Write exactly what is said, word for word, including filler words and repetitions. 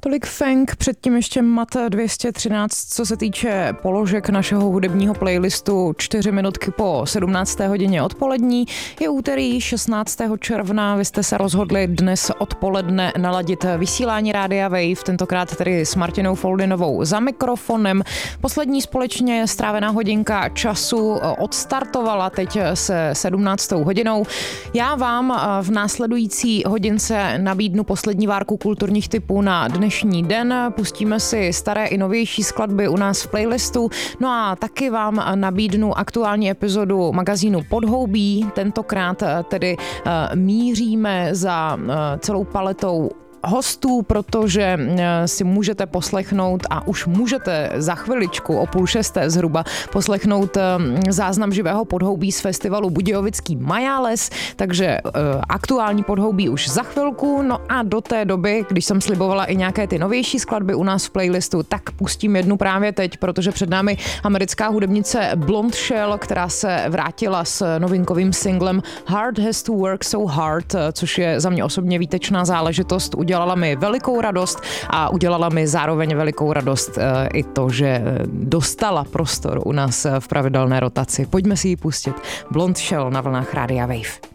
Tolik Feng, předtím ještě Mat dvě stě třináct, co se týče položek našeho hudebního playlistu čtyři minutky po sedmnácté hodině odpolední. Je úterý šestnáctého června, vy jste se rozhodli dnes odpoledne naladit vysílání Rádia Wave, tentokrát tedy s Martinou Foldinovou za mikrofonem. Poslední společně strávená hodinka času odstartovala teď se sedmnáctou hodinou. Já vám v následující hodince nabídnu poslední várku kulturních tipů na dnešní den. Pustíme si staré i novější skladby u nás v playlistu. No a taky vám nabídnu aktuální epizodu magazínu Podhoubí. Tentokrát tedy uh, míříme za uh, celou paletou hostů, protože si můžete poslechnout a už můžete za chviličku o půl šesté zhruba poslechnout záznam živého podhoubí z festivalu Budějovický Majáles, takže aktuální podhoubí už za chvilku, no a do té doby, když jsem slibovala i nějaké ty novější skladby u nás v playlistu, tak pustím jednu právě teď, protože před námi americká hudebnice Blonde Shell, která se vrátila s novinkovým singlem Hard Has to Work So Hard, což je za mě osobně výtečná záležitost. Udělala mi velikou radost a udělala mi zároveň velikou radost e, i to, že dostala prostor u nás v pravidelné rotaci. Pojďme si ji pustit. Blonde Shell na vlnách Rádia Wave.